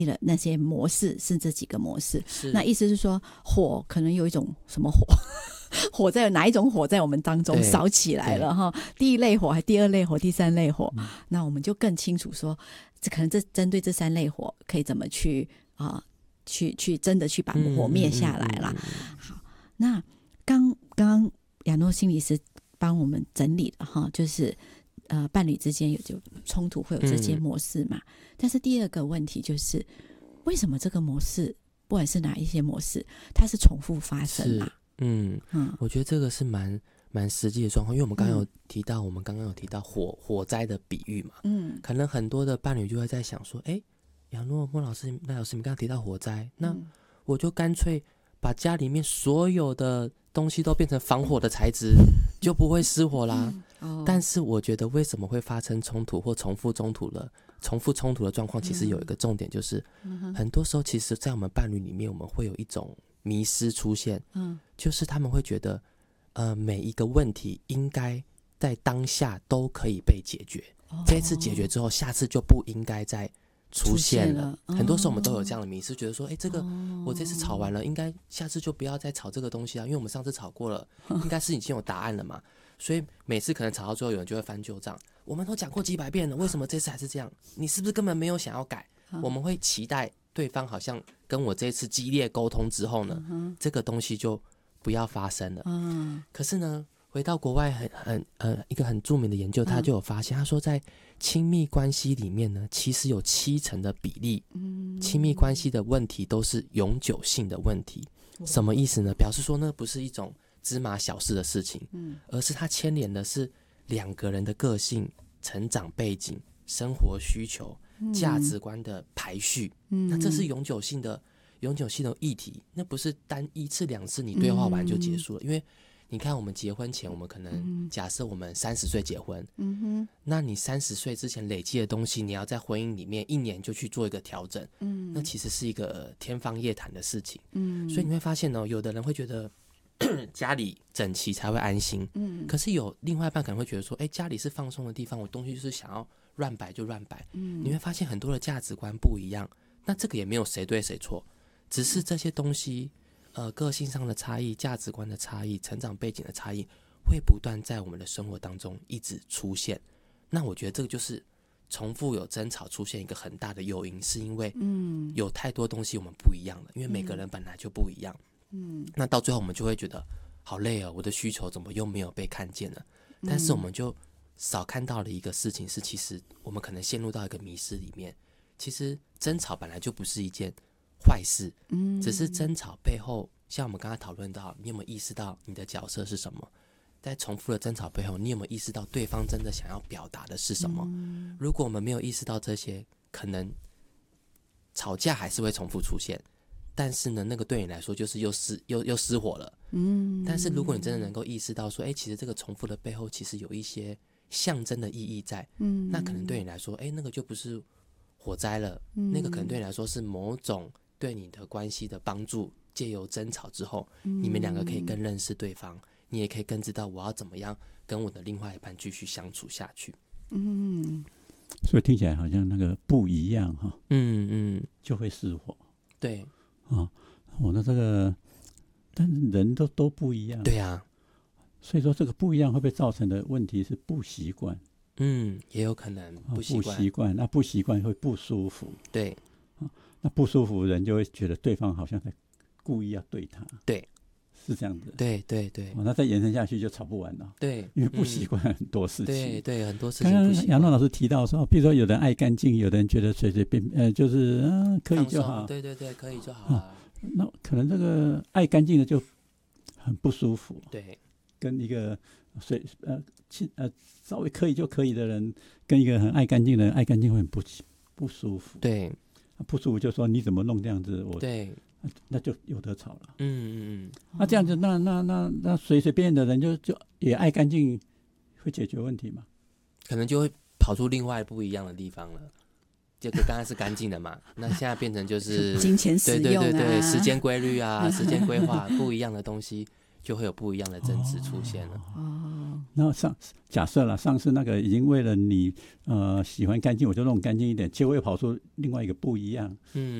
了那些模式是这几个模式。那意思是说，火可能有一种什么火，火在哪一种火在我们当中烧起来了哈？第一类火还第二类火、第三类火，那我们就更清楚说，可能这针对这三类火可以怎么去去真的去把火灭下来啦。好，那刚刚亚诺心理师帮我们整理了哈，就是伴侣之间有冲突会有这些模式嘛，但是第二个问题就是为什么这个模式不管是哪一些模式它是重复发生啊？ 我觉得这个是蛮实际的状况，因为我们刚刚有提到，火灾的比喻嘛，可能很多的伴侣就会在想说，亚诺莫老师赖老师，你刚刚提到火灾，那我就干脆把家里面所有的东西都变成防火的材质，就不会失火啦。但是我觉得为什么会发生冲突或重复冲突的状况，其实有一个重点，就是很多时候其实在我们伴侣里面，我们会有一种迷失出现，就是他们会觉得每一个问题应该在当下都可以被解决，这一次解决之后下次就不应该再出现了。很多时候我们都有这样的迷思，觉得说这个我这次吵完了，应该下次就不要再吵这个东西啊，因为我们上次吵过了，应该是已经有答案了嘛。所以每次可能吵到最后，有人就会翻旧账，我们都讲过几百遍了，为什么这次还是这样？你是不是根本没有想要改？我们会期待对方好像跟我这次激烈沟通之后呢，这个东西就不要发生了。可是呢，回到国外一个很著名的研究，他就有发现，他说在亲密关系里面呢，其实有70%的比例，亲密关系的问题都是永久性的问题。什么意思呢？表示说那不是一种芝麻小事的事情，而是它牵连的是两个人的个性、成长背景、生活需求、价值观的排序。那这是永久性的议题，那不是单一次两次你对话完就结束了。因为你看我们结婚前，我们可能假设我们30岁结婚，那你30岁之前累积的东西，你要在婚姻里面1年就去做一个调整，那其实是一个天方夜谭的事情。所以你会发现有的人会觉得家里整齐才会安心，可是有另外一半可能会觉得说，家里是放松的地方，我东西就是想要乱摆就乱摆。你会发现很多的价值观不一样，那这个也没有谁对谁错，只是这些东西个性上的差异、价值观的差异、成长背景的差异会不断在我们的生活当中一直出现。那我觉得这个就是重复有争吵出现一个很大的诱因，是因为有太多东西我们不一样了，因为每个人本来就不一样。那到最后我们就会觉得好累哦，我的需求怎么又没有被看见了？但是我们就少看到了一个事情，是其实我们可能陷入到一个迷思里面。其实争吵本来就不是一件坏事，只是争吵背后，像我们刚才讨论到，你有没有意识到你的角色是什么？在重复的争吵背后，你有没有意识到对方真的想要表达的是什么？如果我们没有意识到这些，可能吵架还是会重复出现，但是呢，那个对你来说就是又失火了。但是如果你真的能够意识到说，其实这个重复的背后其实有一些象征的意义在，那可能对你来说，那个就不是火灾了，那个可能对你来说是某种对你的关系的帮助。借由争吵之后，你们两个可以更认识对方，你也可以更知道我要怎么样跟我的另外一半继续相处下去。 所以听起来好像那个不一样哈，就会失火。 对那这个，但是人都不一样。 对啊， 所以说这个不一样会不会造成的问题是不习惯？ 也有可能不习惯，那不习惯会不舒服。 对， 那不舒服人就会觉得对方好像在故意要对他。 对， 是这样子。 对， 那再延伸下去就吵不完了。 对， 因为不习惯很多事情。 对，很多事情不习惯。 刚刚杨诺老师提到说，比如说有人爱干净，有的人觉得随随便就是可以就好。 对，可以就好那可能这个爱干净的就很不舒服。 对， 跟一个稍微可以就可以的人，跟一个很爱干净的人爱干净会很不舒服。 对， 不舒服就说你怎么弄这样子？ 对， 那就有得吵了。 那这样子，那随随便的人就也爱干净，会解决问题吗？ 可能就会跑出另外不一样的地方了。这个刚才是干净的嘛，那现在变成就是金钱使用啊， 对，时间规律啊，时间规划不一样的东西就会有不一样的争执出现了。 那假设了上次那个已经为了你喜欢干净，我就弄干净一点，结果又跑出另外一个不一样。